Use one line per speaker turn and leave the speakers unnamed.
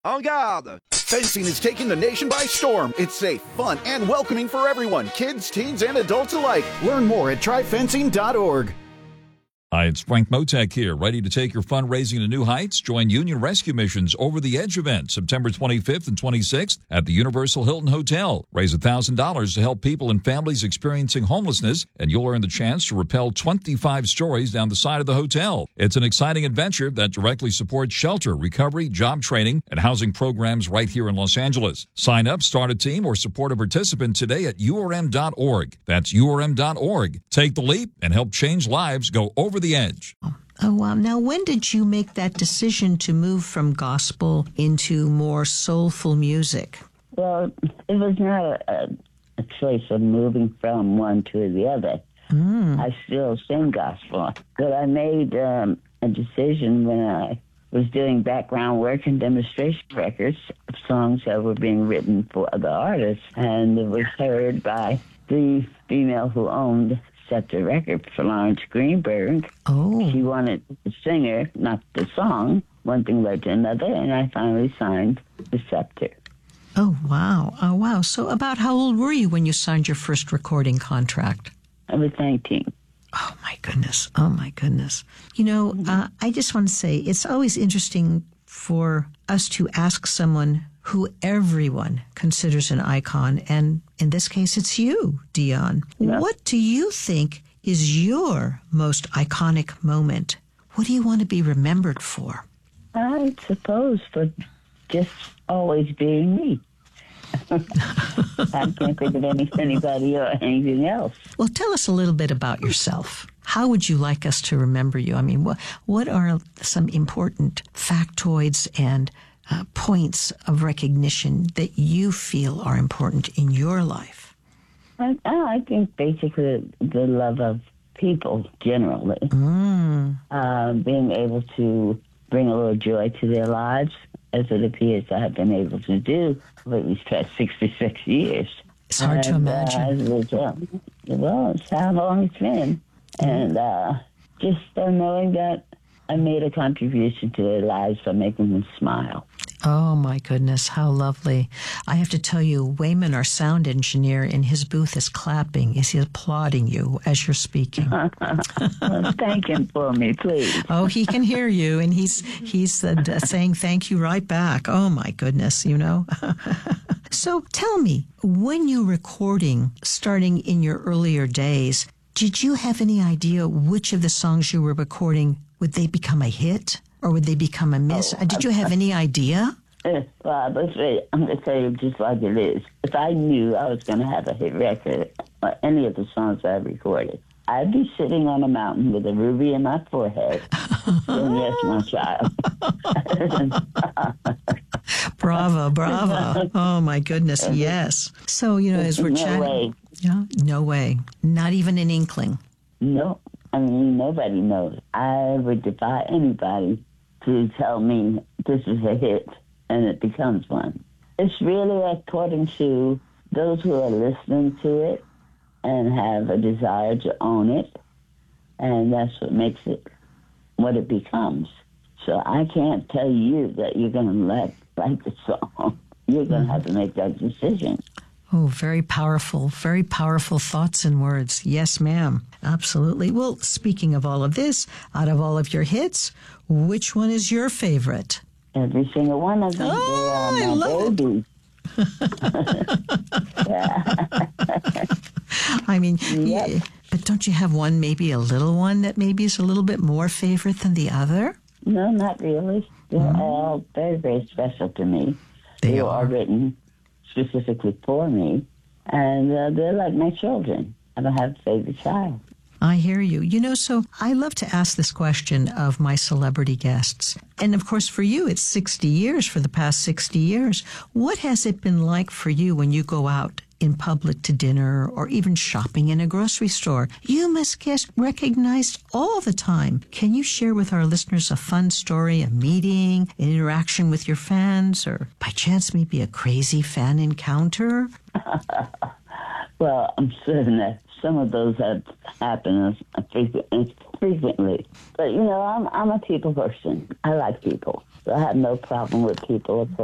En garde! Fencing is taking the nation by storm. It's safe, fun, and welcoming for everyone, kids, teens, and adults alike. Learn more at tryfencing.org.
Hi, it's Frank Motek here, ready to take your fundraising to new heights. Join Union Rescue Mission's Over the Edge event, September 25th and 26th at the Universal Hilton Hotel. Raise $1,000 to help people and families experiencing homelessness, and you'll earn the chance to rappel 25 stories down the side of the hotel. It's an exciting adventure that directly supports shelter, recovery, job training, and housing programs right here in Los Angeles. Sign up, start a team, or support a participant today at urm.org. That's urm.org. Take the leap and help change lives. Go over the edge.
Oh, wow. Now, when did you make that decision to move from gospel into more soulful music?
Well, it was not a choice of moving from one to the other. I still sing gospel, but I made a decision when I was doing background work and demonstration records of songs that were being written for other artists, and it was heard by the female who owned Scepter Record for Lawrence Greenberg.
Oh.
She wanted the singer, not the song. One thing led to another, and I finally signed the Scepter.
Oh, wow. Oh, wow. So about how old were you when you signed your first recording contract?
I was 19.
Oh, my goodness. Oh, my goodness. You know, I just want to say it's always interesting for us to ask someone who everyone considers an icon, and in this case, it's you, Dion. Yeah. What do you think is your most iconic moment? What do you want to be remembered for?
I suppose for just always being me. I can't think of anybody or anything else.
Well, tell us a little bit about yourself. How would you like us to remember you? I mean, what are some important factoids and points of recognition that you feel are important in your life?
I think basically the love of people generally. Being able to bring a little joy to their lives, as it appears I have been able to do for these past 66 years.
It's hard to imagine.
Well, it's how long it's been. And just knowing that I made a contribution to their lives by making them smile.
Oh, my goodness, how lovely. I have to tell you, Wayman, our sound engineer, in his booth is clapping. Is he applauding you as you're speaking?
Well, thank him for me, please.
Oh, he can hear you, and he's saying thank you right back. Oh, my goodness, you know. So tell me, when you were recording, starting in your earlier days, did you have any idea which of the songs you were recording, would they become a hit? Or would they become a miss? Did you have any idea?
Well, I'm going to tell you just like it is. If I knew I was going to have a hit record or any of the songs I recorded, I'd be sitting on a mountain with a ruby in my forehead. And yes, my child.
Bravo. Oh, my goodness, yes. So, you know, as we're chatting.
No way.
Yeah, no way. Not even an inkling.
No. I mean, nobody knows. I would defy anybody to tell me this is a hit and it becomes one. It's really according to those who are listening to it and have a desire to own it, and that's what makes it what it becomes. So I can't tell you that you're going to like the song. You're going to have to make that decision.
Oh, very powerful thoughts and words. Yes, ma'am. Absolutely. Well, speaking of all of this, out of all of your hits, which one is your favorite?
Every single one of them.
Oh,
they are my babies.
I mean,
yep.
yeah, but don't you have one, maybe a little one that maybe is a little bit more favorite than the other?
No, not really. They're all very, very special to me.
They
are
are
written specifically for me, and they're like my children. I don't have a favorite child.
I hear you. You know, so I love to ask this question of my celebrity guests. And of course, for you, it's 60 years, for the past 60 years. What has it been like for you when you go out in public to dinner or even shopping in a grocery store? You must get recognized all the time. Can you share with our listeners a fun story, a meeting, an interaction with your fans, or by chance maybe a crazy fan encounter?
Well, I'm certain that some of those have happened frequently. But, you know, I'm a people person. I like people. So I have no problem with people